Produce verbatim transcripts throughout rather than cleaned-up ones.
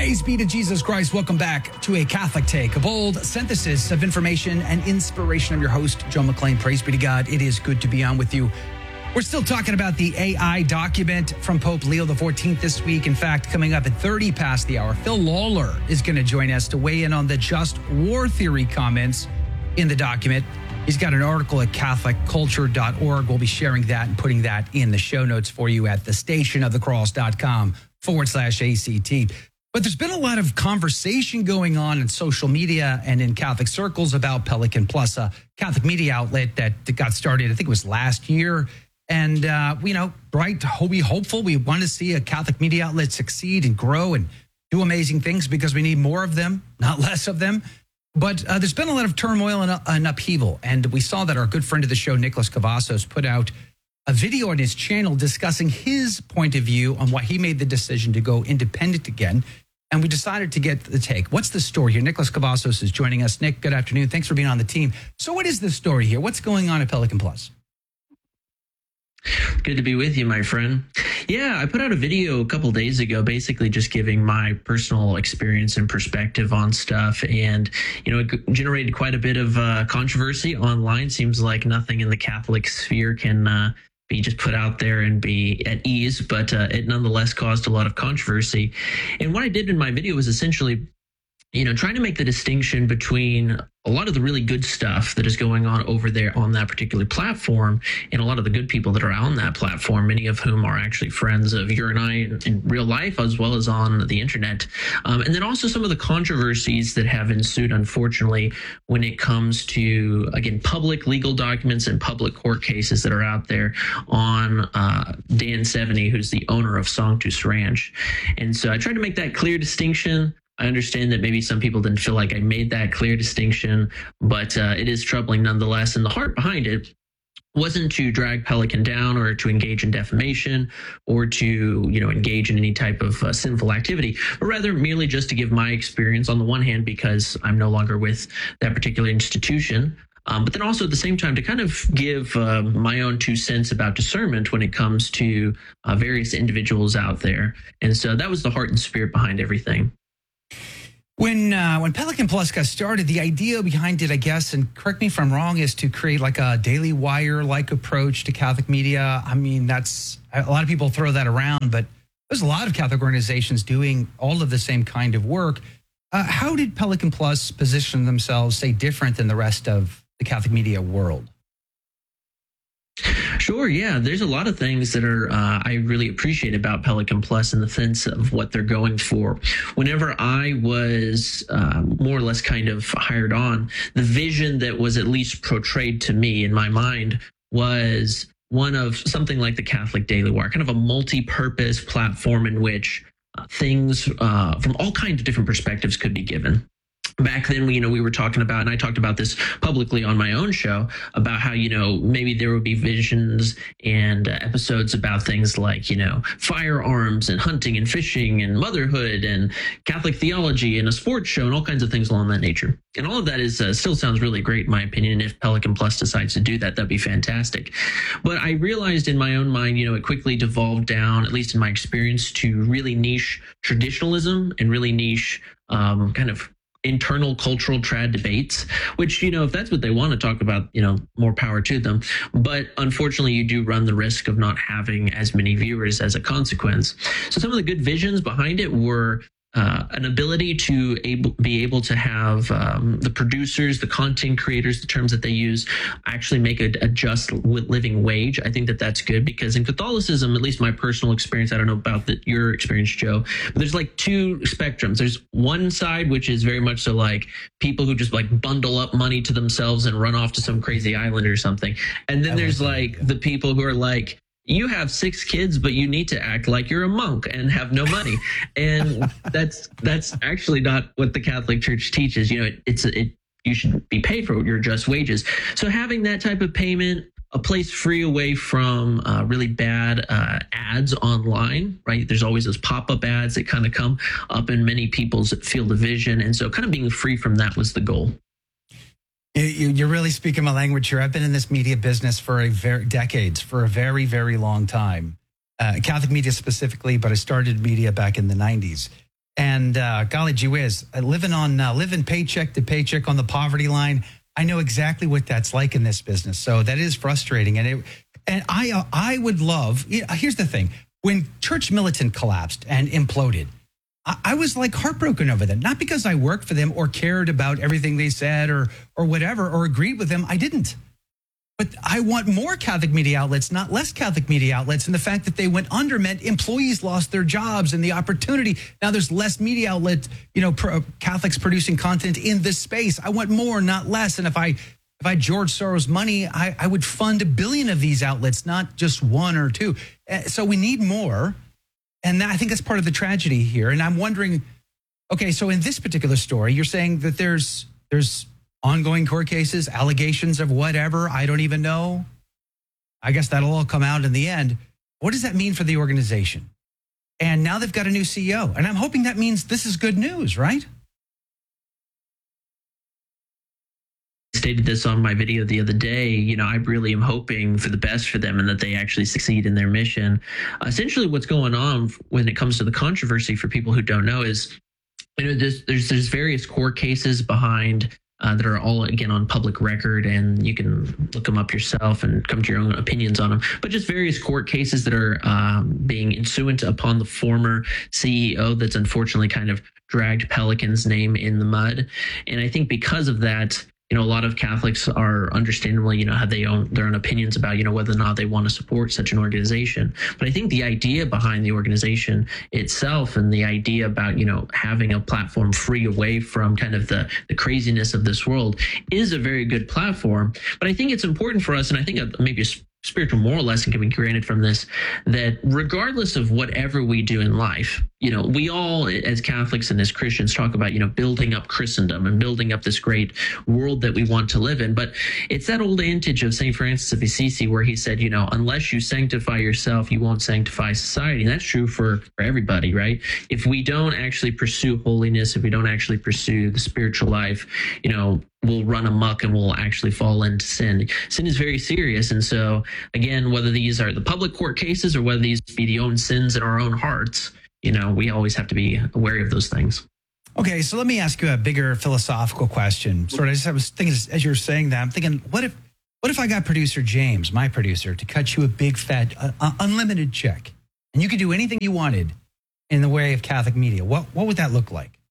Praise be to Jesus Christ. Welcome back to A Catholic Take, a bold synthesis of information and inspiration. I'm your host, Joe McClain. Praise be to God. It is good to be on with you. We're still talking about the A I document from Pope Leo the fourteenth this week. In fact, coming up at thirty past the hour, Phil Lawler is going to join us to weigh in on the just war theory comments in the document. He's got an article at catholic culture dot org. We'll be sharing that and putting that in the show notes for you at the stationofthecross.com forward slash ACT. But there's been a lot of conversation going on in social media and in Catholic circles about Pelican Plus, a Catholic media outlet that got started, I think it was last year. And, uh, you know, right, we hopeful. We want to see a Catholic media outlet succeed and grow and do amazing things because we need more of them, not less of them. But uh, there's been a lot of turmoil and, uh, and upheaval. And we saw that our good friend of the show, Nicholas Cavazos, put out a video on his channel discussing his point of view on why he made the decision to go independent again. And we decided to get the take. What's the story here? Nicholas Cavazos is joining us. Nick, good afternoon. Thanks for being on the team. So what is the story here? What's going on at Pelican Plus? Good to be with you, my friend. Yeah, I put out a video a couple days ago, basically just giving my personal experience and perspective on stuff. And, you know, it generated quite a bit of uh, controversy online. Seems like nothing in the Catholic sphere can uh, be just put out there and be at ease, but uh, it nonetheless caused a lot of controversy. And what I did in my video was essentially, you know, trying to make the distinction between a lot of the really good stuff that is going on over there on that particular platform and a lot of the good people that are on that platform, many of whom are actually friends of you and I in, in real life as well as on the internet. Um, and then also some of the controversies that have ensued, unfortunately, when it comes to, again, public legal documents and public court cases that are out there on uh, Dan Seveny, who's the owner of Sanctus Ranch. And so I tried to make that clear distinction. I understand that maybe some people didn't feel like I made that clear distinction, but uh, it is troubling nonetheless. And the heart behind it wasn't to drag Pelican down or to engage in defamation or to, you know, engage in any type of uh, sinful activity, but rather merely just to give my experience on the one hand, because I'm no longer with that particular institution. Um, but then also at the same time to kind of give uh, my own two cents about discernment when it comes to uh, various individuals out there. And so that was the heart and spirit behind everything. When uh, when Pelican Plus got started, the idea behind it, I guess, and correct me if I'm wrong, is to create like a Daily Wire-like approach to Catholic media. I mean, that's a lot of people throw that around, but there's a lot of Catholic organizations doing all of the same kind of work. Uh, how did Pelican Plus position themselves, say, different than the rest of the Catholic media world? Sure, yeah. There's a lot of things that are uh, I really appreciate about Pelican Plus in the sense of what they're going for. Whenever I was uh, more or less kind of hired on, the vision that was at least portrayed to me in my mind was one of something like the Catholic Daily Wire, kind of a multi-purpose platform in which uh, things uh, from all kinds of different perspectives could be given. Back then, you know, we were talking about, and I talked about this publicly on my own show, about how, you know, maybe there would be visions and uh, episodes about things like, you know, firearms and hunting and fishing and motherhood and Catholic theology and a sports show and all kinds of things along that nature. And all of that is uh, still sounds really great, in my opinion. And if Pelican Plus decides to do that, that'd be fantastic. But I realized in my own mind, you know, it quickly devolved down, at least in my experience, to really niche traditionalism and really niche um, kind of internal cultural trad debates, which, you know, if that's what they want to talk about, you know, more power to them. But unfortunately, you do run the risk of not having as many viewers as a consequence. So some of the good visions behind it were uh, an ability to able, be able to have um, the producers, the content creators, the terms that they use, actually make a, a just living wage. I think that that's good because in Catholicism, at least my personal experience, I don't know about the, your experience, Joe, but there's like two spectrums. There's one side, which is very much so like people who just like bundle up money to themselves and run off to some crazy island or something. And then there's like the people who are like, you have six kids, but you need to act like you're a monk and have no money. And that's that's actually not what the Catholic Church teaches. You know, it, it's it you should be paid for your just wages. So having that type of payment, a place free away from uh, really bad uh, ads online, right? There's always those pop-up ads that kind of come up in many people's field of vision. And so kind of being free from that was the goal. You're really speaking my language here. I've been in this media business for a very decades, for a very, very long time. Uh, Catholic media specifically, but I started media back in the nineties. And uh, golly gee whiz, uh, living on uh, living paycheck to paycheck on the poverty line. I know exactly what that's like in this business. So that is frustrating. And it, and I uh, I would love. You know, here's the thing: when Church Militant collapsed and imploded, I, I was like heartbroken over them. Not because I worked for them or cared about everything they said or or whatever or agreed with them. I didn't. But I want more Catholic media outlets, not less Catholic media outlets. And the fact that they went under meant employees lost their jobs and the opportunity. Now there's less media outlets, you know, pro, Catholics producing content in this space. I want more, not less. And if I if I George Soros money, I, I would fund a billion of these outlets, not just one or two. So we need more. And I think that's part of the tragedy here. And I'm wondering, okay, so in this particular story, you're saying that there's there's ongoing court cases, allegations of whatever, I don't even know. I guess that'll all come out in the end. What does that mean for the organization? And now they've got a new C E O. And I'm hoping that means this is good news, right? Stated this on my video the other day. You know, I really am hoping for the best for them and that they actually succeed in their mission. Uh, essentially, what's going on when it comes to the controversy for people who don't know is, you know, there's there's, there's various court cases behind Uh, that are all, again, on public record, and you can look them up yourself and come to your own opinions on them. But just various court cases that are um, being ensuant upon the former C E O that's unfortunately kind of dragged Pelican's name in the mud. And I think because of that, you know, a lot of Catholics are understandably, you know, have they own their own opinions about, you know, whether or not they want to support such an organization. But I think the idea behind the organization itself and the idea about, you know, having a platform free away from kind of the, the craziness of this world is a very good platform. But I think it's important for us, and I think maybe a spiritual moral lesson can be granted from this, that regardless of whatever we do in life, you know, we all as Catholics and as Christians talk about, you know, building up Christendom and building up this great world that we want to live in. But it's that old adage of Saint Francis of Assisi where he said, you know, unless you sanctify yourself, you won't sanctify society. And that's true for, for everybody, right? If we don't actually pursue holiness, if we don't actually pursue the spiritual life, you know, we'll run amok and we'll actually fall into sin. Sin is very serious. And so, again, whether these are the public court cases or whether these be the own sins in our own hearts, you know, we always have to be wary of those things. Okay, so let me ask you a bigger philosophical question. Sort of, I just I was thinking as you were saying that, I'm thinking, what if, what if I got producer James, my producer, to cut you a big fat, uh, unlimited check, and you could do anything you wanted in the way of Catholic media? What what would that look like?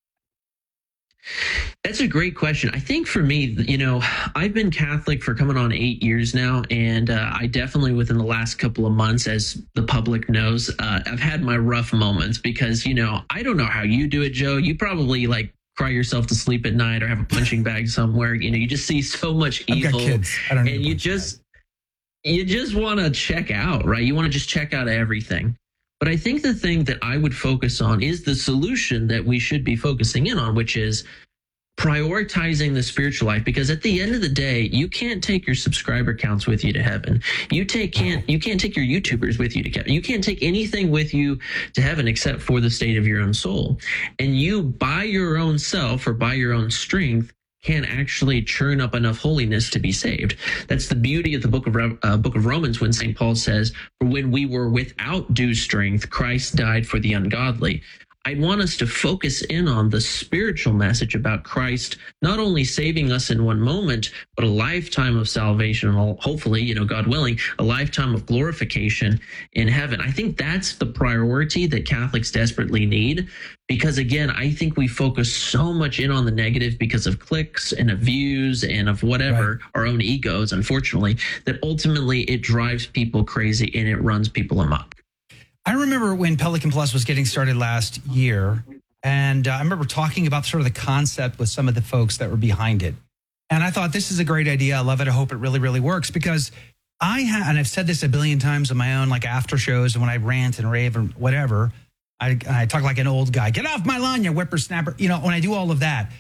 That's a great question. I think for me, you know, I've been Catholic for coming on eight years now, and uh, I definitely within the last couple of months, as the public knows, uh, I've had my rough moments because, you know, I don't know how you do it, Joe. You probably like cry yourself to sleep at night or have a punching bag somewhere. You know, you just see so much evil, I've got kids. I don't need and you just you just want to check out, right? You want to just check out everything. But I think the thing that I would focus on is the solution that we should be focusing in on, which is prioritizing the spiritual life. Because at the end of the day, you can't take your subscriber counts with you to heaven. You take can't you can't take your YouTubers with you to heaven. You can't take anything with you to heaven except for the state of your own soul. And you, by your own self or by your own strength, can actually churn up enough holiness to be saved. That's the beauty of the book of uh, book of Romans when Saint Paul says, "For when we were without due strength, Christ died for the ungodly." I want us to focus in on the spiritual message about Christ, not only saving us in one moment, but a lifetime of salvation, and hopefully, you know, God willing, a lifetime of glorification in heaven. I think that's the priority that Catholics desperately need, because again, I think we focus so much in on the negative because of clicks and of views and of whatever, right, our own egos, unfortunately, that ultimately it drives people crazy and it runs people amok. I remember when Pelican Plus was getting started last year, and uh, I remember talking about sort of the concept with some of the folks that were behind it. And I thought, this is a great idea. I love it. I hope it really, really works, because I have, and I've said this a billion times on my own, like after shows and when I rant and rave and whatever, I, I talk like an old guy. Get off my lawn, you whippersnapper. You know, when I do all of that,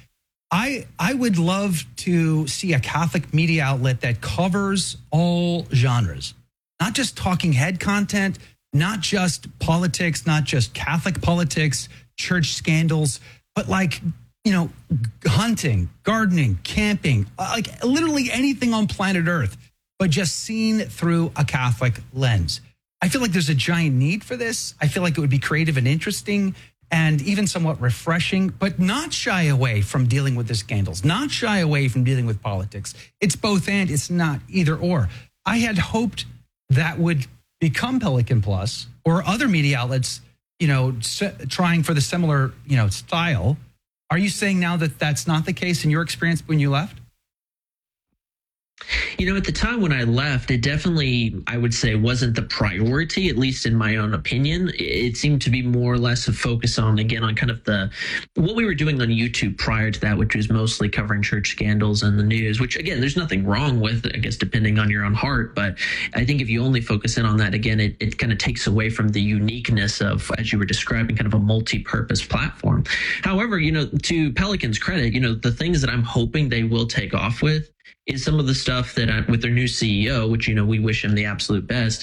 I I would love to see a Catholic media outlet that covers all genres, not just talking head content, not just politics, not just Catholic politics, church scandals, but like, you know, hunting, gardening, camping, like literally anything on planet Earth, but just seen through a Catholic lens. I feel like there's a giant need for this. I feel like it would be creative and interesting. and even somewhat refreshing, but not shy away from dealing with the scandals, not shy away from dealing with politics. It's both and, it's not either or. I had hoped that would become Pelican Plus or other media outlets, you know, trying for the similar, you know, style. Are you saying now that that's not the case in your experience when you left? You know, at the time when I left, it definitely, I would say, wasn't the priority, at least in my own opinion. It seemed to be more or less a focus on, again, on kind of the, what we were doing on YouTube prior to that, which was mostly covering church scandals and the news, which, again, there's nothing wrong with, I guess, depending on your own heart. But I think if you only focus in on that, again, it, it kind of takes away from the uniqueness of, as you were describing, kind of a multi-purpose platform. However, you know, to Pelican's credit, you know, the things that I'm hoping they will take off with is some of the stuff that I, with their new C E O, which, you know, we wish him the absolute best,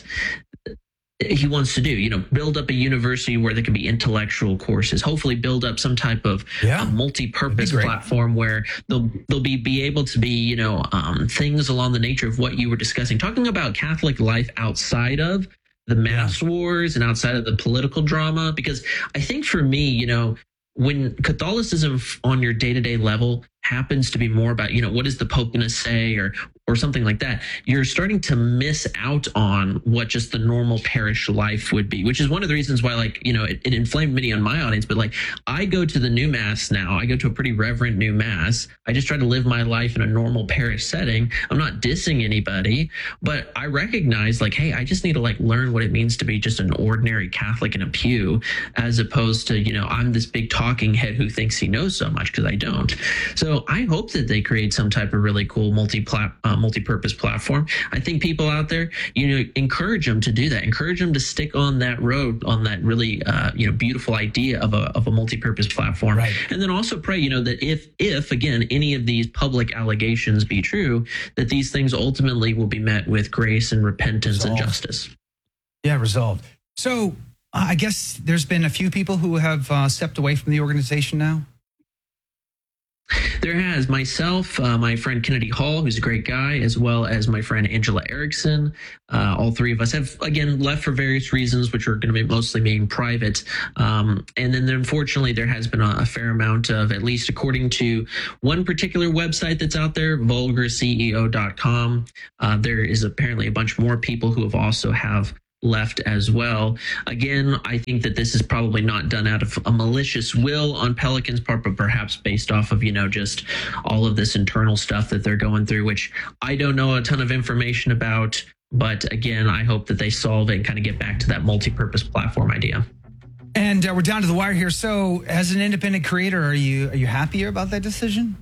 he wants to do, you know, build up a university where there can be intellectual courses, hopefully build up some type of yeah, uh, multi-purpose platform where they'll, they'll be, be able to be, you know, um, things along the nature of what you were discussing, talking about Catholic life outside of the mass yeah. wars and outside of the political drama. Because I think for me, you know, when Catholicism on your day-to-day level happens to be more about, you know, what is the Pope going to say or or something like that, you're starting to miss out on what just the normal parish life would be, which is one of the reasons why, like, you know, it, it inflamed many on my audience. But like, I go to the new mass now. I go to a pretty reverent new mass. I just try to live my life in a normal parish setting. I'm not dissing anybody, but I recognize, like, hey, I just need to like learn what it means to be just an ordinary Catholic in a pew, as opposed to, you know, I'm this big talking head who thinks he knows so much, because I don't. So I hope that they create some type of really cool multi-plat, uh, multi-purpose platform. I think people out there, you know, encourage them to do that. Encourage them to stick on that road, on that really, uh, you know, beautiful idea of a of a multi-purpose platform. Right. And then also pray, you know, that if if again any of these public allegations be true, that these things ultimately will be met with grace and repentance Resolved. and justice. Yeah, resolved. So uh, I guess there's been a few people who have uh, stepped away from the organization now. There has myself, uh, my friend Kennedy Hall, who's a great guy, as well as my friend Angela Erickson. Uh, all three of us have, again, left for various reasons, which are going to be mostly being private. Um, and then unfortunately, there has been a, a fair amount of, at least according to one particular website that's out there, vulgar C E O dot com. Uh, there is apparently a bunch more people who have also have left as well. Again, I think that this is probably not done out of a malicious will on Pelican's part, but perhaps based off of, you know, just all of this internal stuff that they're going through, which I don't know a ton of information about. But again, I hope that they solve it and kind of get back to that multi-purpose platform idea. And uh, we're down to the wire here. So as an independent creator, are you are you happier about that decision?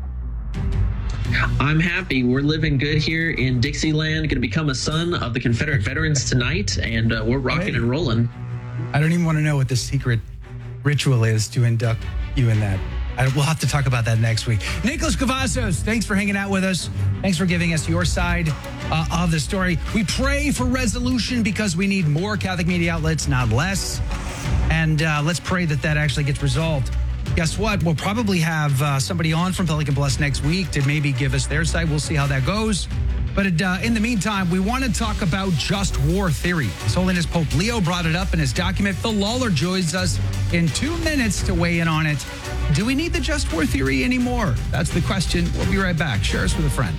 I'm happy. We're living good here in Dixieland. Going to become a son of the Confederate veterans tonight, and uh, we're rocking right. and rolling. I don't even want to know what the secret ritual is to induct you in that. I, we'll have to talk about that next week. Nicholas Cavazos, thanks for hanging out with us. Thanks for giving us your side uh, of the story. We pray for resolution because we need more Catholic media outlets, not less. And uh, let's pray that that actually gets resolved. Guess what? We'll probably have uh, somebody on from Pelican Plus next week to maybe give us their side. We'll see how that goes. But uh, in the meantime, we want to talk about just war theory. His Holiness Pope Leo brought it up in his document. Phil Lawler joins us in two minutes to weigh in on it. Do we need the just war theory anymore? That's the question. We'll be right back. Share us with a friend.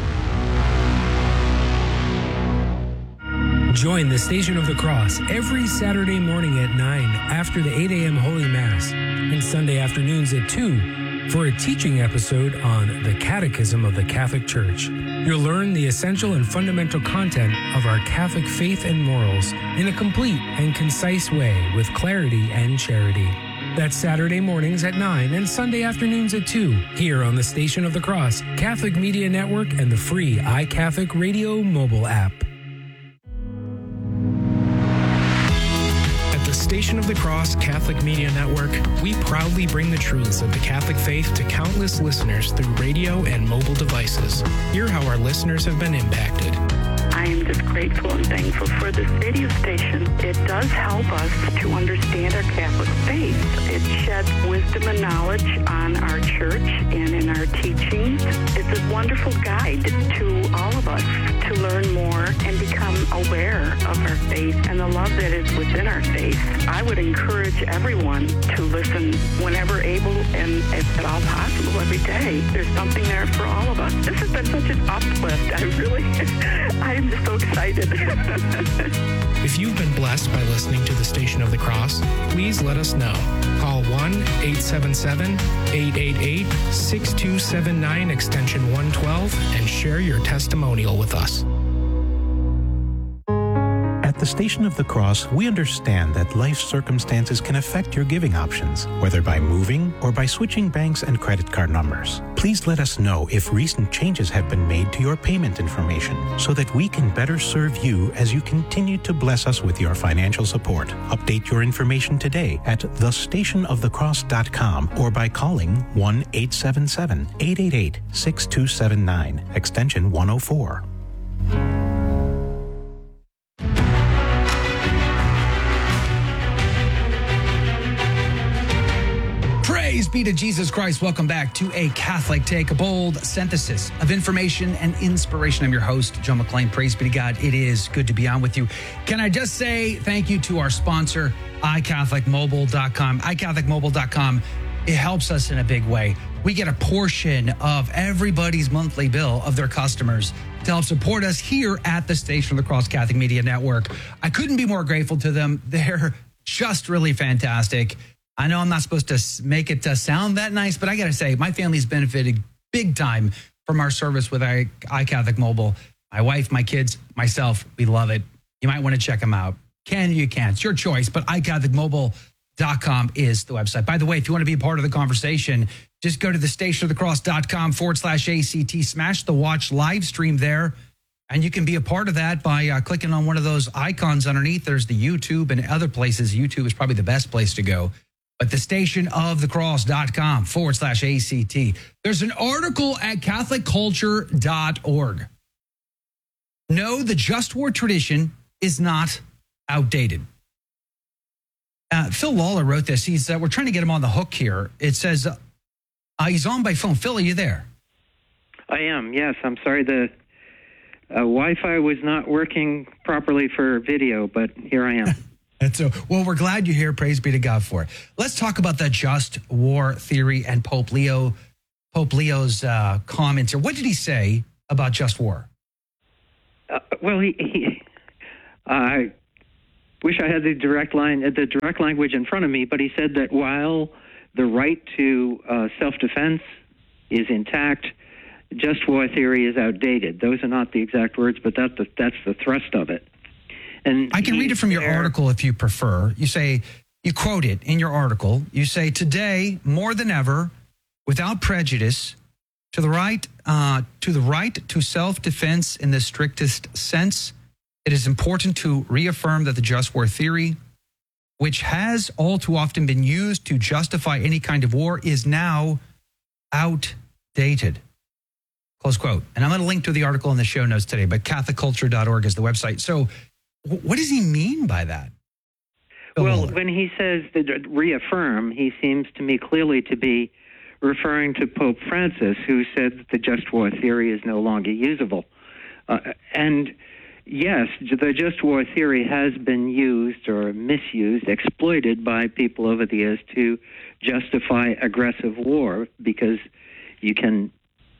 Join the Station of the Cross every Saturday morning at nine after the eight a.m. Holy Mass and Sunday afternoons at two for a teaching episode on the Catechism of the Catholic Church. You'll learn the essential and fundamental content of our Catholic faith and morals in a complete and concise way with clarity and charity. That's Saturday mornings at nine and Sunday afternoons at two here on the Station of the Cross, Catholic Media Network, and the free iCatholic Radio mobile app. Station of the Cross Catholic Media Network, we proudly bring the truths of the Catholic faith to countless listeners through radio and mobile devices. Hear how our listeners have been impacted. I am just grateful and thankful for this radio station. It does help us to understand our Catholic faith. It It sheds wisdom and knowledge on our church and in our teachings. It's a wonderful guide to all of us to learn more and become aware of our faith and the love that is within our faith. I would encourage everyone to listen whenever able and if at all possible every day. There's something there for all of us. This has been such an uplift. I really, I am just so excited. If you've been blessed by listening to the Station of the Cross, please let us know. Call one eight seven seven, eight eight eight, six two seven nine extension one twelve and share your testimonial with us. At the Station of the Cross, we understand that life circumstances can affect your giving options, whether by moving or by switching banks and credit card numbers. Please let us know if recent changes have been made to your payment information so that we can better serve you as you continue to bless us with your financial support. Update your information today at the station of the cross dot com or by calling one eight seven seven, eight eight eight, six two seven nine, extension one oh four. Praise be to Jesus Christ. Welcome back to A Catholic Take, a bold synthesis of information and inspiration. I'm your host, Joe McClain. Praise be to God. It is good to be on with you. Can I just say thank you to our sponsor, i catholic mobile dot com. i catholic mobile dot com, it helps us in a big way. We get a portion of everybody's monthly bill of their customers to help support us here at the Station of the Cross Catholic Media Network. I couldn't be more grateful to them. They're just really fantastic. I know I'm not supposed to make it uh, sound that nice, but I got to say, my family's benefited big time from our service with iCatholic Mobile. My wife, my kids, myself, we love it. You might want to check them out. Can you can. It's your choice, but i catholic mobile dot com is the website. By the way, if you want to be a part of the conversation, just go to the station of the cross dot com forward slash ACT, smash the watch live stream there, and you can be a part of that by uh, clicking on one of those icons underneath. There's the YouTube and other places. YouTube is probably the best place to go. But the station of the cross dot com forward slash ACT. There's an article at catholic culture dot org. No, the just war tradition is not outdated. Uh, Phil Lawler wrote this. He's uh, we're trying to get him on the hook here. It says uh, he's on by phone. Phil, are you there? I am, yes. I'm sorry. The uh, Wi-Fi was not working properly for video, but here I am. And so, well, we're glad you're here. Praise be to God for it. Let's talk about the just war theory and Pope Leo, Pope Leo's uh, comments. Or what did he say about just war? Uh, well, he, he I wish I had the direct line, the direct language in front of me, but he said that while the right to uh, self-defense is intact, just war theory is outdated. Those are not the exact words, but that's the, that's the thrust of it. And I can read it from your there. article if you prefer. You say, you quote it in your article. You say, today, more than ever, without prejudice, to the right, uh, to the right to self-defense in the strictest sense, it is important to reaffirm that the just war theory, which has all too often been used to justify any kind of war, is now outdated. Close quote. And I'm going to link to the article in the show notes today, but catholic culture dot org is the website. So what does he mean by that? Phil well, Lawler. when he says that reaffirm, he seems to me clearly to be referring to Pope Francis, who said that the just war theory is no longer usable. Uh, and yes, the just war theory has been used or misused, exploited by people over the years to justify aggressive war, because you can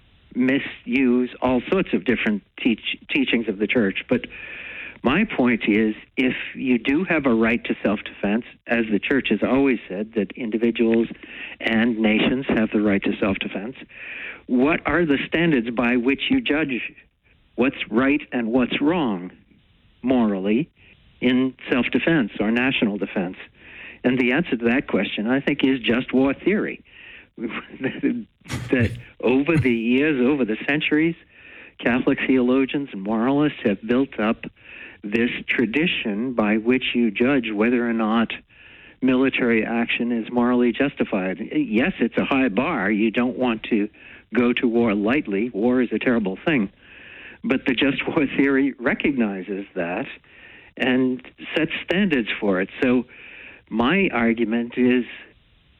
misuse all sorts of different teach, teachings of the church. But my point is, if you do have a right to self-defense, as the church has always said, that individuals and nations have the right to self-defense, what are the standards by which you judge what's right and what's wrong morally in self-defense or national defense? And the answer to that question, I think, is just war theory. That over the years, over the centuries, Catholic theologians and moralists have built up this tradition by which you judge whether or not military action is morally justified. Yes, it's a high bar. You don't want to go to war lightly. War is a terrible thing. But the just war theory recognizes that and sets standards for it. So my argument is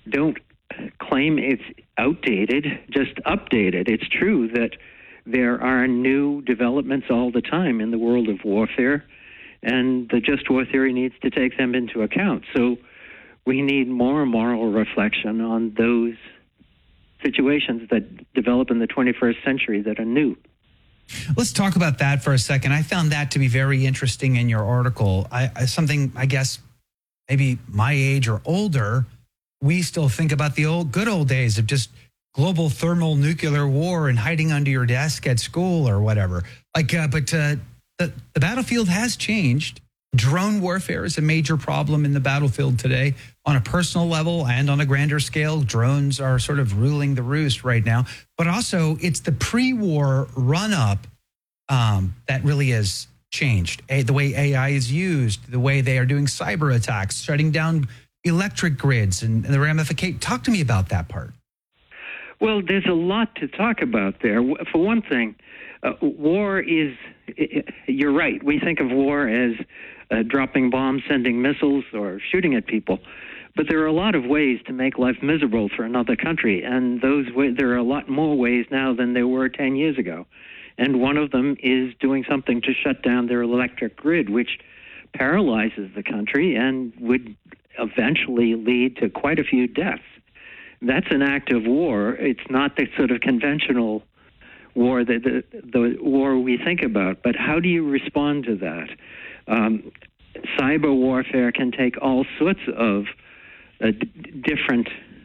don't claim it's outdated, just update it. It's true that there are new developments all the time in the world of warfare, and the just war theory needs to take them into account. So we need more moral reflection on those situations that develop in the twenty-first century that are new. Let's talk about that for a second. I found that to be very interesting in your article. I, I, something, I guess, maybe my age or older, we still think about the old good old days of just global thermal nuclear war and hiding under your desk at school or whatever. Like, uh, but uh, the, the battlefield has changed. Drone warfare is a major problem in the battlefield today on a personal level and on a grander scale. Drones are sort of ruling the roost right now. But also, it's the pre-war run-up um, that really has changed. A, the way A I is used, the way they are doing cyber attacks, shutting down electric grids and, and the ramification. Talk to me about that part. Well, there's a lot to talk about there. For one thing, uh, war is, you're right, we think of war as uh, dropping bombs, sending missiles, or shooting at people. But there are a lot of ways to make life miserable for another country, and those way, there are a lot more ways now than there were ten years ago. And one of them is doing something to shut down their electric grid, which paralyzes the country and would eventually lead to quite a few deaths. That's an act of war. It's not the sort of conventional war, that the, the war we think about. But how do you respond to that? Um, cyber warfare can take all sorts of uh, d- different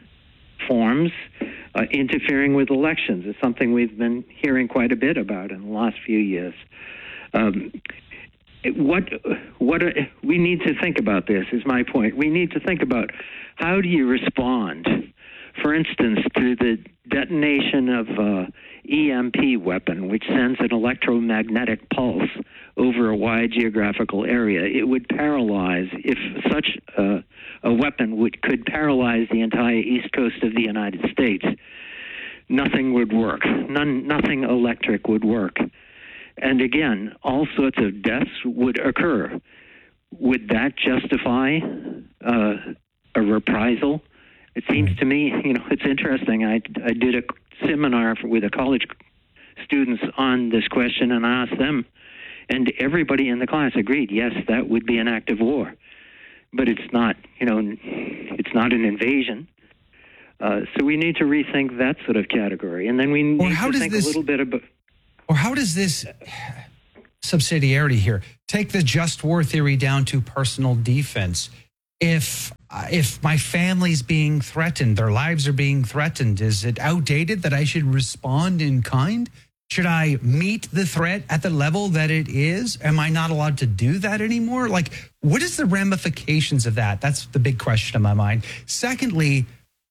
forms. Uh, interfering with elections is something we've been hearing quite a bit about in the last few years. Um, what what are, we need to think about this is my point. We need to think about how do you respond, for instance, to the detonation of uh, E M P weapon, which sends an electromagnetic pulse over a wide geographical area. It would paralyze, if such a, a weapon would could paralyze the entire east coast of the United States. Nothing would work. None, nothing electric would work. And again, all sorts of deaths would occur. Would that justify uh, a reprisal? It seems to me, you know, it's interesting. I, I did a seminar for, with a college students on this question, and I asked them, and everybody in the class agreed, yes, that would be an act of war. But it's not, you know, it's not an invasion. Uh, so we need to rethink that sort of category. And then we need to think this, a little bit about... Or how does this subsidiarity here take the just war theory down to personal defense? If uh, if my family's being threatened, their lives are being threatened, is it outdated that I should respond in kind? Should I meet the threat at the level that it is? Am I not allowed to do that anymore? Like, what is the ramifications of that? That's the big question in my mind. Secondly,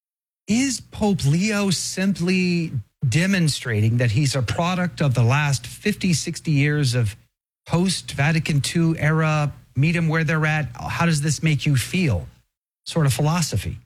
is Pope Leo simply demonstrating that he's a product of the last fifty, sixty years of post-Vatican Two era, meet them where they're at? How does this make you feel? Sort of philosophy.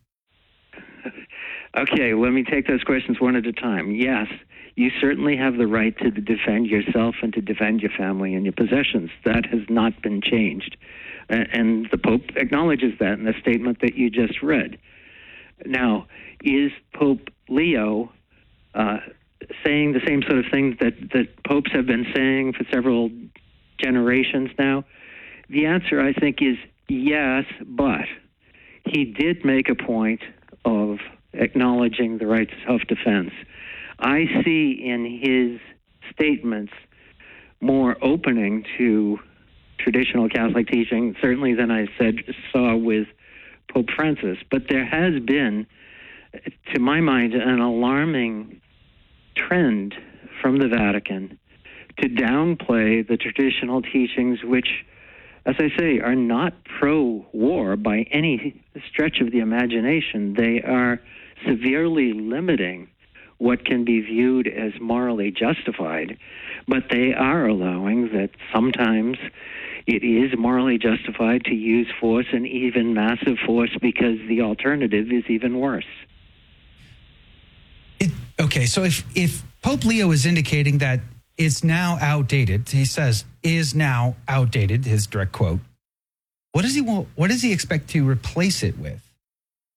Okay, let me take those questions one at a time. Yes, you certainly have the right to defend yourself and to defend your family and your possessions. That has not been changed. And the Pope acknowledges that in the statement that you just read. Now, is Pope Leo uh, saying the same sort of things that, that popes have been saying for several generations now? The answer, I think, is yes, but he did make a point of acknowledging the right to self-defense. I see in his statements more opening to traditional Catholic teaching, certainly than I said saw with Pope Francis. But there has been, to my mind, an alarming trend from the Vatican to downplay the traditional teachings, which, as I say, are not pro-war by any stretch of the imagination. They are severely limiting what can be viewed as morally justified, but they are allowing that sometimes it is morally justified to use force, and even massive force, because the alternative is even worse. It, okay, so if, if Pope Leo is indicating that it's now outdated, he says, is now outdated, his direct quote, what does he want, what does he expect to replace it with?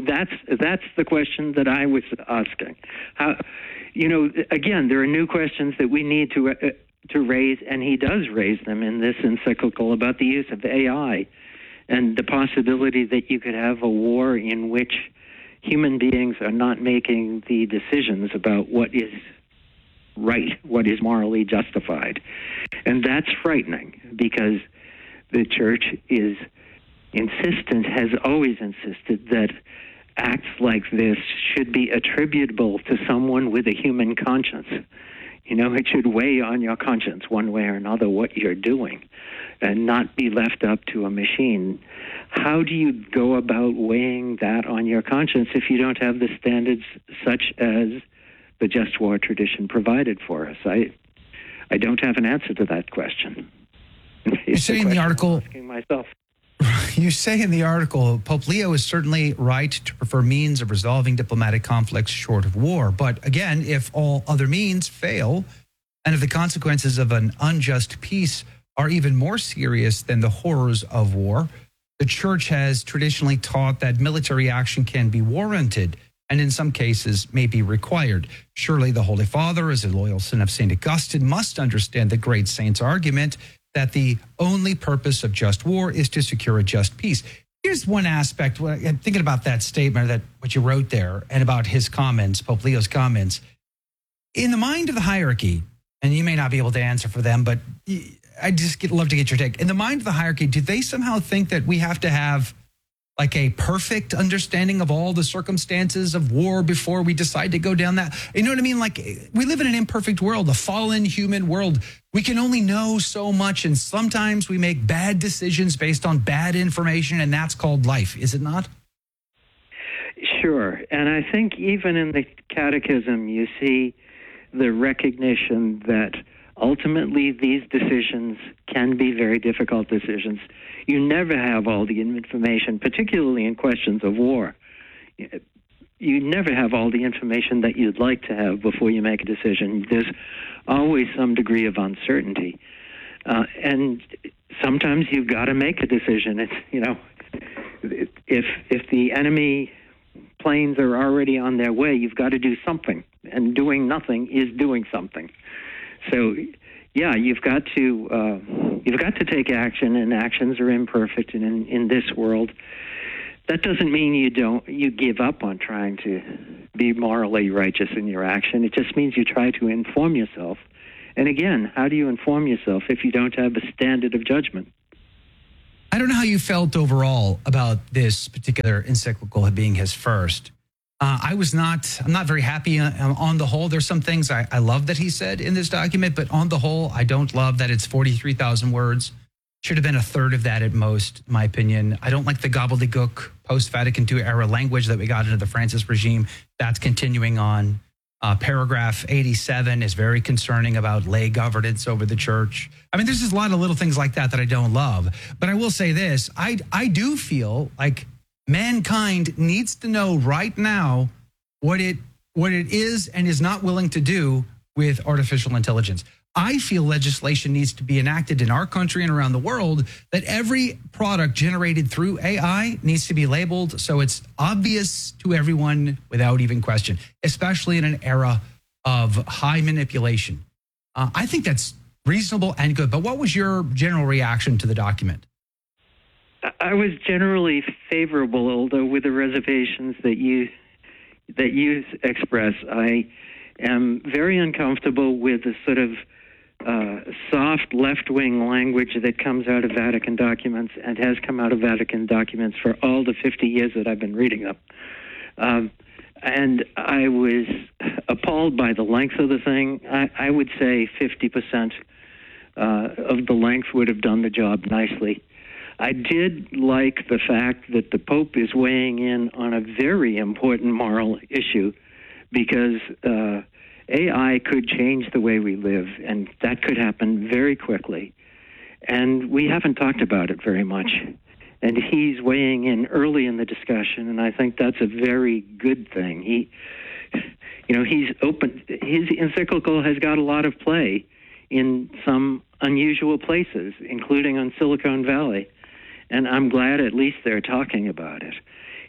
That's that's the question that I was asking. How, you know, again, there are new questions that we need to uh, to raise, and he does raise them in this encyclical about the use of A I and the possibility that you could have a war in which human beings are not making the decisions about what is right, what is morally justified. And that's frightening, because the church is insistent, has always insisted, that acts like this should be attributable to someone with a human conscience. You know, it should weigh on your conscience one way or another what you're doing, and not be left up to a machine. How do you go about weighing that on your conscience if you don't have the standards such as the just war tradition provided for us? I I don't have an answer to that question. You say in the article, I'm asking myself. You say in the article, Pope Leo is certainly right to prefer means of resolving diplomatic conflicts short of war. But again, if all other means fail, and if the consequences of an unjust peace are even more serious than the horrors of war, the church has traditionally taught that military action can be warranted and in some cases may be required. Surely the Holy Father, as a loyal son of Saint Augustine, must understand the great saint's argument that the only purpose of just war is to secure a just peace. Here's one aspect, I'm thinking about that statement, that what you wrote there, and about his comments, Pope Leo's comments. In the mind of the hierarchy, and you may not be able to answer for them, but I just get, love to get your take. In the mind of the hierarchy, do they somehow think that we have to have like a perfect understanding of all the circumstances of war before we decide to go down that? You know what I mean? Like, we live in an imperfect world, a fallen human world. We can only know so much, and sometimes we make bad decisions based on bad information, and that's called life, is it not? Sure. And I think even in the Catechism, you see the recognition that ultimately these decisions can be very difficult decisions. You never have all the information, particularly in questions of war. You never have all the information that you'd like to have before you make a decision. There's always some degree of uncertainty. Uh, and sometimes you've got to make a decision. It's, you know, if if the enemy planes are already on their way, you've got to do something. And doing nothing is doing something. So, yeah, you've got to uh, you've got to take action, and actions are imperfect. And in, in this world, that doesn't mean you don't you give up on trying to be morally righteous in your action. It just means you try to inform yourself. And again, how do you inform yourself if you don't have a standard of judgment? I don't know how you felt overall about this particular encyclical being his first. Uh, I was not, I'm not very happy on, on the whole. There's some things I, I love that he said in this document, but on the whole, I don't love that it's forty-three thousand words. Should have been a third of that at most, in my opinion. I don't like the gobbledygook post-Vatican two era language that we got into the Francis regime. That's continuing on. Uh, paragraph eighty-seven is very concerning about lay governance over the church. I mean, there's just a lot of little things like that that I don't love. But I will say this, I, I do feel like mankind needs to know right now what it what it is and is not willing to do with artificial intelligence. I feel legislation needs to be enacted in our country and around the world that every product generated through A I needs to be labeled so it's obvious to everyone without even question, especially in an era of high manipulation. Uh, I think that's reasonable and good. But what was your general reaction to the document? I was generally favorable, although with the reservations that you that you express. I am very uncomfortable with the sort of uh, soft left-wing language that comes out of Vatican documents and has come out of Vatican documents for all the fifty years that I've been reading them. Um, and I was appalled by the length of the thing. I, I would say fifty percent uh, of the length would have done the job nicely. I did like the fact that the Pope is weighing in on a very important moral issue, because uh, A I could change the way we live, and that could happen very quickly. And we haven't talked about it very much. And he's weighing in early in the discussion, and I think that's a very good thing. He, you know, he's open. His encyclical has got a lot of play in some unusual places, including on Silicon Valley. And I'm glad at least they're talking about it.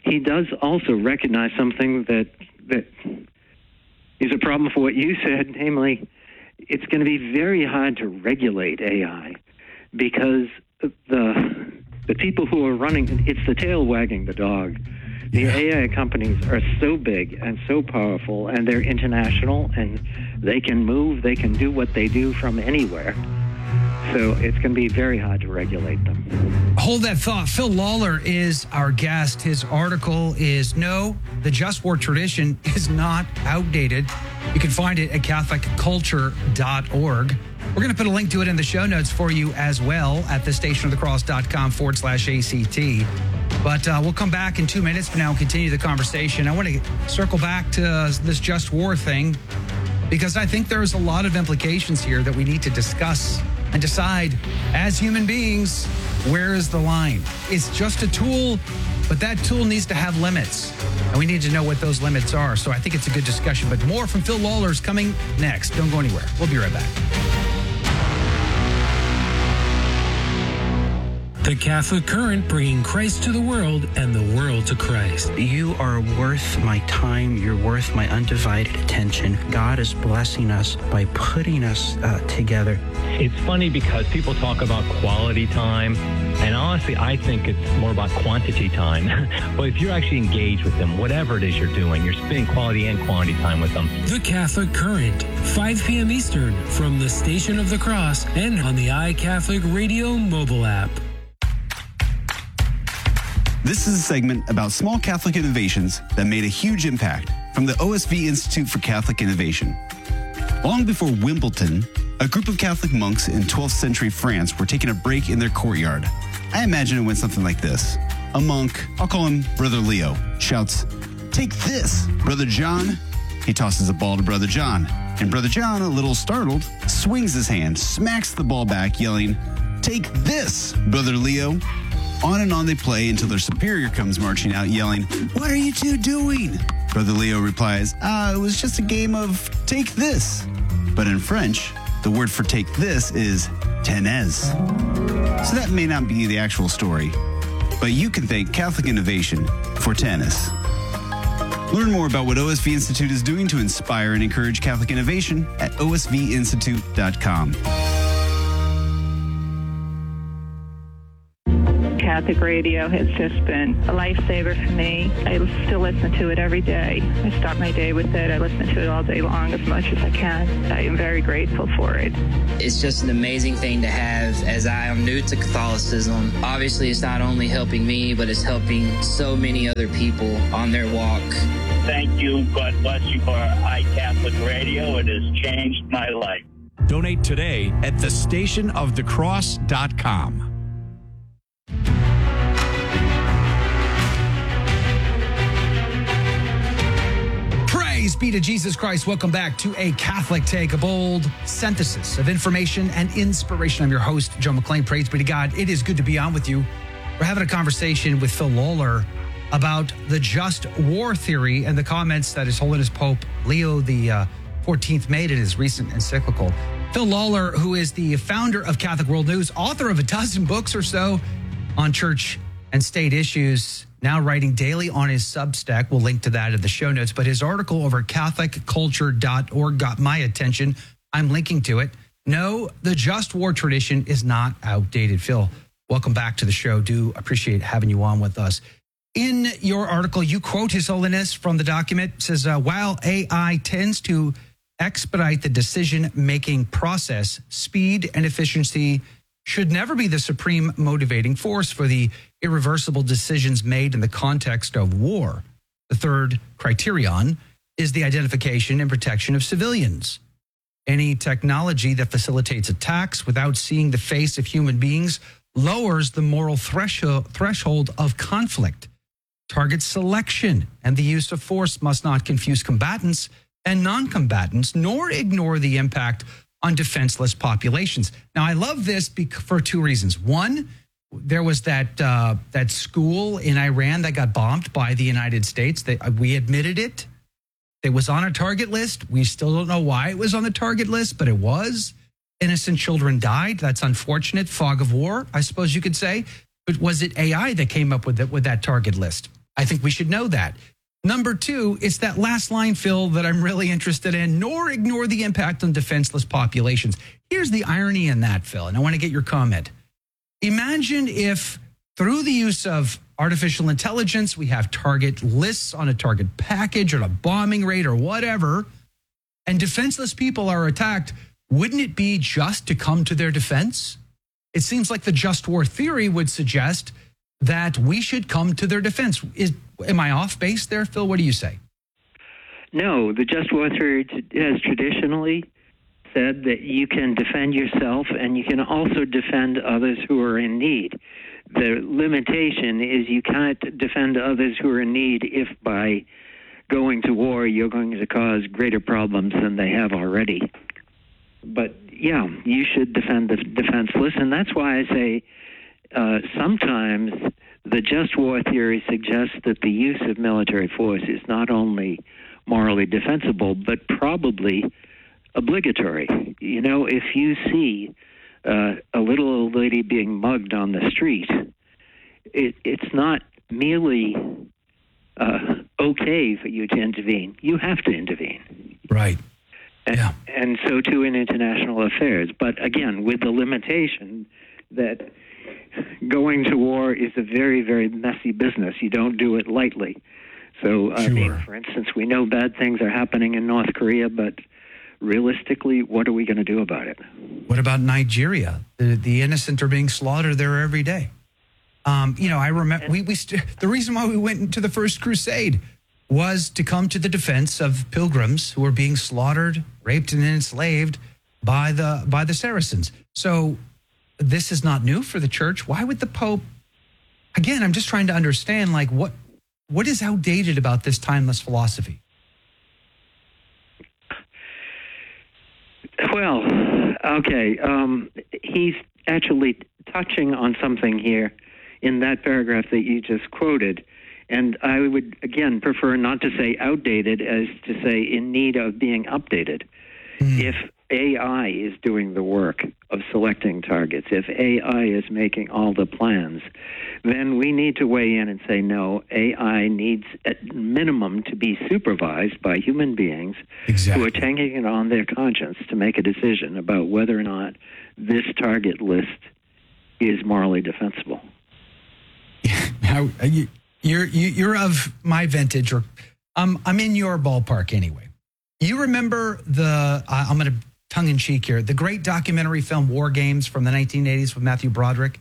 he does also recognize something that that is a problem for what you said, namely, it's going to be very hard to regulate A I because the the people who are running, it's the tail wagging the dog. The Yeah. A I companies are so big and so powerful, and they're international, and they can move, they can do what they do from anywhere. So it's going to be very hard to regulate them. Hold that thought. Phil Lawler is our guest. His article is No, the Just War Tradition is Not Outdated. You can find it at catholic culture dot org. We're going to put a link to it in the show notes for you as well at thestationofthecross.com forward slash ACT. But uh, we'll come back in two minutes from now and continue the conversation. I want to circle back to uh, this just war thing because I think there's a lot of implications here that we need to discuss and decide as human beings, where is the line? It's just a tool, but that tool needs to have limits. And we need to know what those limits are. So I think it's a good discussion. But more from Phil Lawler is coming next. Don't go anywhere. We'll be right back. The Catholic Current, bringing Christ to the world and the world to Christ. You are worth my time. You're worth my undivided attention. God is blessing us by putting us uh, together. It's funny because people talk about quality time, and honestly, I think it's more about quantity time. But if you're actually engaged with them, whatever it is you're doing, you're spending quality and quantity time with them. The Catholic Current, five p.m. Eastern, from the Station of the Cross and on the iCatholic Radio mobile app. This is a segment about small Catholic innovations that made a huge impact from the O S V Institute for Catholic Innovation. Long before Wimbledon, a group of Catholic monks in twelfth century France were taking a break in their courtyard. I imagine it went something like this. A monk, I'll call him Brother Leo, shouts, "Take this, Brother John." He tosses a ball to Brother John, and Brother John, a little startled, swings his hand, smacks the ball back, yelling, "Take this, Brother Leo." On and on they play until their superior comes marching out yelling, "What are you two doing?" Brother Leo replies, "Ah, it was just a game of take this." But in French, the word for take this is tenez. So that may not be the actual story, but you can thank Catholic Innovation for tennis. Learn more about what O S V Institute is doing to inspire and encourage Catholic innovation at O S V institute dot com. Catholic radio has just been a lifesaver for me. I still listen to it every day. I start my day with it. I listen to it all day long as much as I can. I am very grateful for it. It's just an amazing thing to have as I am new to Catholicism. Obviously, it's not only helping me, but it's helping so many other people on their walk. Thank you. God bless you for iCatholic Radio. It has changed my life. Donate today at the station of the cross dot com. Praise be to Jesus Christ. Welcome back to A Catholic Take, a bold synthesis of information and inspiration. I'm your host, Joe McClain. Praise be to God. It is good to be on with you. We're having a conversation with Phil Lawler about the just war theory and the comments that His Holiness Pope Leo the uh, fourteenth made in his recent encyclical. Phil Lawler, who is the founder of Catholic World News, author of a dozen books or so on church and state issues, now writing daily on his Substack. We'll link to that in the show notes. But his article over catholic culture dot org got my attention. I'm linking to it. No, the just war tradition is not outdated. Phil, welcome back to the show. Do appreciate having you on with us. In your article, you quote His Holiness from the document. It says, uh, while A I tends to expedite the decision-making process, speed and efficiency should never be the supreme motivating force for the irreversible decisions made in the context of war. The third criterion is the identification and protection of civilians. Any technology that facilitates attacks without seeing the face of human beings lowers the moral threshold threshold of conflict. Target selection and the use of force must not confuse combatants and non-combatants, nor ignore the impact on defenseless populations. Now, I love this for two reasons. One, there was that uh, that school in Iran that got bombed by the United States. They, we admitted it. It was on a target list. We still don't know why it was on the target list, but it was. Innocent children died. That's unfortunate. Fog of war, I suppose you could say. But was it A I that came up with it, with that target list? I think we should know that. Number two, it's that last line, Phil, that I'm really interested in, nor ignore the impact on defenseless populations. Here's the irony in that, Phil, and I want to get your comment. Imagine if through the use of artificial intelligence, we have target lists on a target package or a bombing rate or whatever, and defenseless people are attacked. Wouldn't it be just to come to their defense? It seems like the just war theory would suggest that we should come to their defense. Is, am I off base there, Phil? What do you say? No, the just war theory has traditionally said that you can defend yourself and you can also defend others who are in need. The limitation is you can't defend others who are in need if by going to war you're going to cause greater problems than they have already. But yeah, you should defend the defenseless, and that's why I say uh, sometimes the just war theory suggests that the use of military force is not only morally defensible, but probably obligatory. You know, if you see uh, a little old lady being mugged on the street, it, it's not merely uh, okay for you to intervene. You have to intervene. Right. And, yeah. and so too in international affairs. But again, with the limitation that going to war is a very, very messy business. You don't do it lightly. So, I sure. mean, for instance, we know bad things are happening in North Korea, but realistically, what are we going to do about it? What about Nigeria? The, the innocent are being slaughtered there every day. Um, you know, I remember we, we st- the reason why we went into the First Crusade was to come to the defense of pilgrims who were being slaughtered, raped, and enslaved by the by the Saracens. So this is not new for the church. Why would the Pope? Again, I'm just trying to understand, like, what what is outdated about this timeless philosophy? Well, okay, um, he's actually touching on something here in that paragraph that you just quoted. And I would, again, prefer not to say outdated as to say in need of being updated. Mm. If A I is doing the work of selecting targets, if A I is making all the plans, then we need to weigh in and say, no, A I needs at minimum to be supervised by human beings exactly. who are taking it on their conscience to make a decision about whether or not this target list is morally defensible. How, you, You're you, you're of my vintage, or um, I'm in your ballpark anyway. You remember the, uh, I'm going to tongue in cheek here, the great documentary film War Games from the nineteen eighties with Matthew Broderick?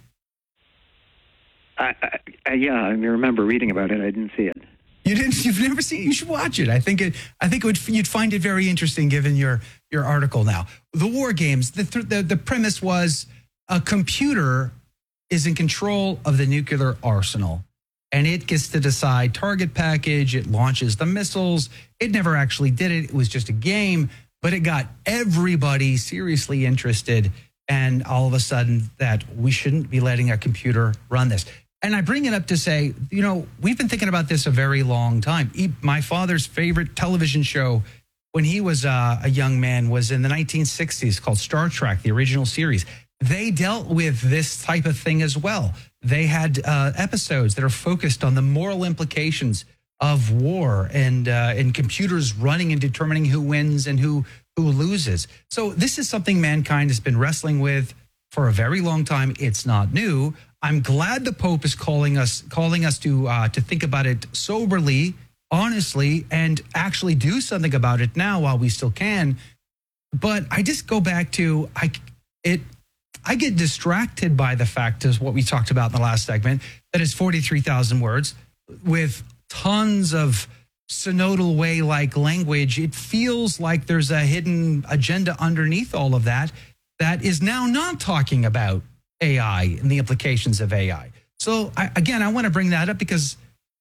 I, I, yeah, I remember reading about it. I didn't see it. You didn't? You've never seen it? You should watch it. I think it. I think it would, you'd find it very interesting given your your article now. The War Games. The the, the premise was a computer is in control of the nuclear arsenal. And it gets to decide target package. It launches the missiles. It never actually did it. It was just a game, but it got everybody seriously interested. And all of a sudden that we shouldn't be letting a computer run this. And I bring it up to say, you know, we've been thinking about this a very long time. My father's favorite television show when he was uh, a young man was in the nineteen sixties called Star Trek, the original series. They dealt with this type of thing as well. They had uh, episodes that are focused on the moral implications of war and uh, and computers running and determining who wins and who who loses. So this is something mankind has been wrestling with for a very long time. It's not new. I'm glad the Pope is calling us calling us to uh, to think about it soberly, honestly, and actually do something about it now while we still can. But I just go back to I it. I get distracted by the fact, is what we talked about in the last segment, that it's forty-three thousand words with tons of synodal way-like language. It feels like there's a hidden agenda underneath all of that that is now not talking about A I and the implications of A I. So, I, again, I want to bring that up because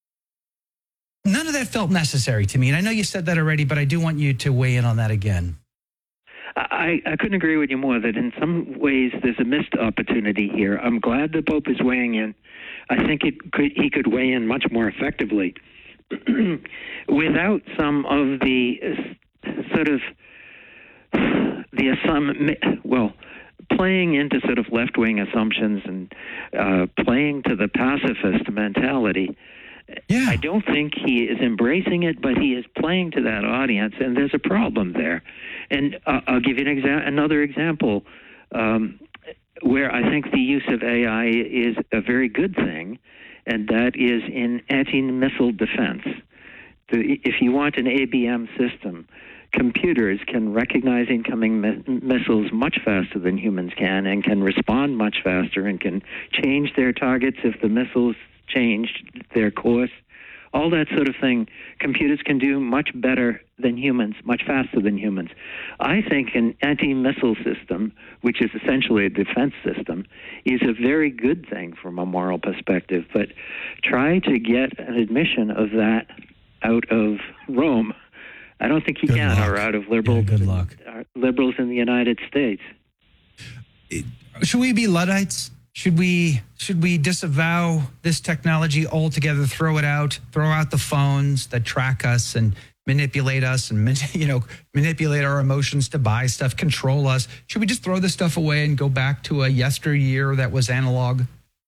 none of that felt necessary to me. And I know you said that already, but I do want you to weigh in on that again. I, I couldn't agree with you more that in some ways there's a missed opportunity here. I'm glad the Pope is weighing in. I think it could, he could weigh in much more effectively without some of the uh, sort of the some well playing into sort of left-wing assumptions and uh, playing to the pacifist mentality Yeah. I don't think he is embracing it, but he is playing to that audience, and there's a problem there. And uh, I'll give you an exa- another example um, where I think the use of A I is a very good thing, and that is in anti-missile defense. The, if you want an A B M system, computers can recognize incoming mi- missiles much faster than humans can, and can respond much faster, and can change their targets if the missiles changed their course. All that sort of thing, computers can do much better than humans, much faster than humans. I think an anti-missile system, which is essentially a defense system, is a very good thing from a moral perspective. But try to get an admission of that out of Rome. I don't think you good can, luck. or out of liberals, yeah, good luck. liberals in the United States. Should we be Luddites? Should we should we disavow this technology altogether, throw it out, throw out the phones that track us and manipulate us and, you know, manipulate our emotions to buy stuff, control us? Should we just throw this stuff away and go back to a yesteryear that was analog?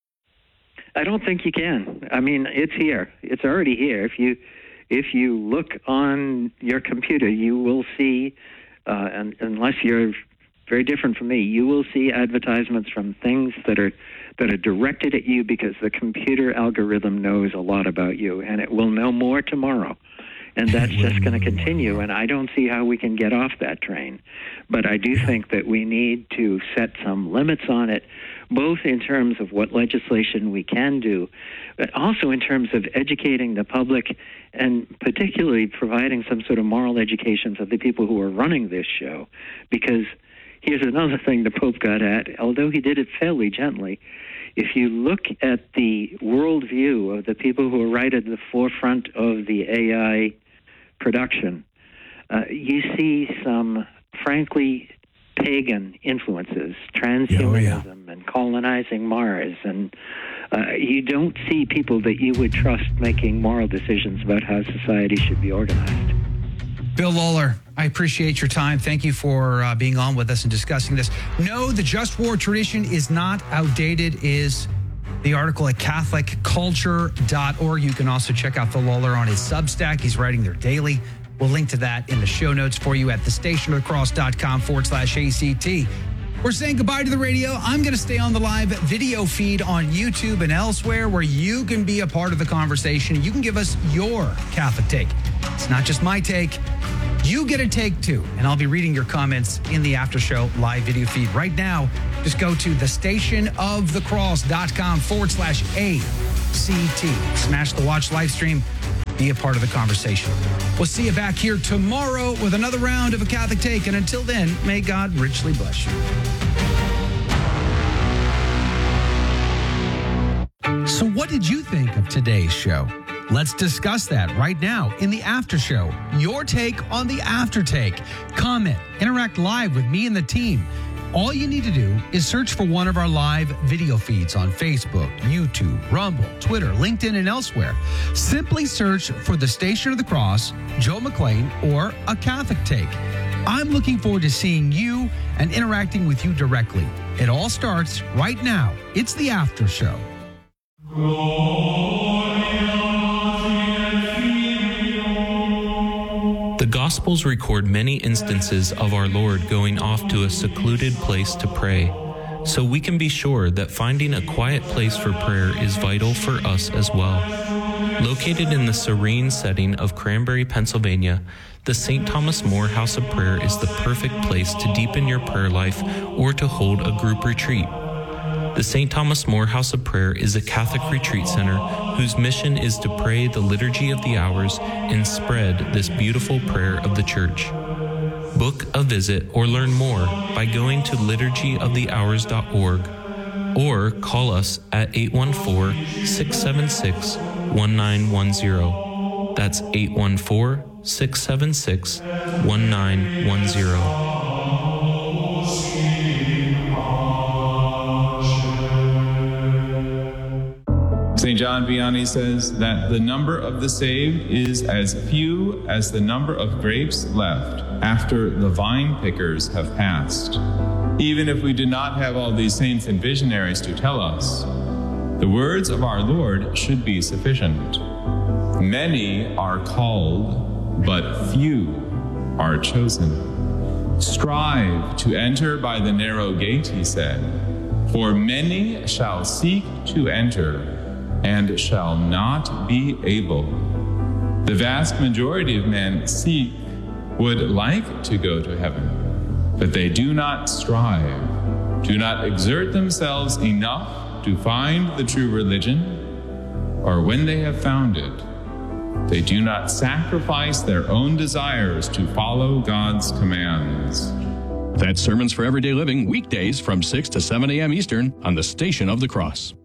I don't think you can. I mean, it's here. It's already here. If you if you look on your computer, you will see, uh, and, unless you're very different from me, you will see advertisements from things that are that are directed at you, because the computer algorithm knows a lot about you, and it will know more tomorrow. And that's just going to continue, and I don't see how we can get off that train. But I do think that we need to set some limits on it, both in terms of what legislation we can do, but also in terms of educating the public, and particularly providing some sort of moral education for the people who are running this show. Because here's another thing the Pope got at, although he did it fairly gently. If you look at the worldview of the people who are right at the forefront of the A I production, uh, you see some, frankly, pagan influences, transhumanism oh, yeah. and colonizing Mars. And uh, you don't see people that you would trust making moral decisions about how society should be organized. Bill Lawler, I appreciate your time. Thank you for uh, being on with us and discussing this. No, the just war tradition is not outdated, is the article at Catholic Culture dot org. You can also check out Phil Lawler on his Substack. He's writing there daily. We'll link to that in the show notes for you at the station of the cross dot com forward slash A C T. We're saying goodbye to the radio. I'm going to stay on the live video feed on YouTube and elsewhere, where you can be a part of the conversation. You can give us your Catholic take. It's not just my take. You get a take too, and I'll be reading your comments in the after show live video feed. Right now, just go to the station of the cross dot com forward slash A C T. Smash the watch live stream. Be a part of the conversation. We'll see you back here tomorrow with another round of A Catholic Take. And until then, may God richly bless you. So what did you think of today's show? Let's discuss that right now in the after show. Your take on the after take. Comment, interact live with me and the team. All you need to do is search for one of our live video feeds on Facebook, YouTube, Rumble, Twitter, LinkedIn, and elsewhere. Simply search for the Station of the Cross, Joe McClain, or A Catholic Take. I'm looking forward to seeing you and interacting with you directly. It all starts right now. It's the after show. The Gospels record many instances of our Lord going off to a secluded place to pray, so we can be sure that finding a quiet place for prayer is vital for us as well. Located in the serene setting of Cranberry, Pennsylvania, the Saint Thomas More House of Prayer is the perfect place to deepen your prayer life or to hold a group retreat. The Saint Thomas More House of Prayer is a Catholic retreat center whose mission is to pray the Liturgy of the Hours and spread this beautiful prayer of the Church. Book a visit or learn more by going to liturgy of the hours dot org or call us at eight one four, six seven six, one nine one zero. That's eight one four, six seven six, one nine one zero. Saint John Vianney says that the number of the saved is as few as the number of grapes left after the vine pickers have passed. Even if we do not have all these saints and visionaries to tell us, the words of our Lord should be sufficient. Many are called, but few are chosen. Strive to enter by the narrow gate, he said, for many shall seek to enter and shall not be able. The vast majority of men seek, would like to go to heaven, but they do not strive, do not exert themselves enough to find the true religion, or when they have found it, they do not sacrifice their own desires to follow God's commands. That's Sermons for Everyday Living, weekdays from six to seven a.m. Eastern on the Station of the Cross.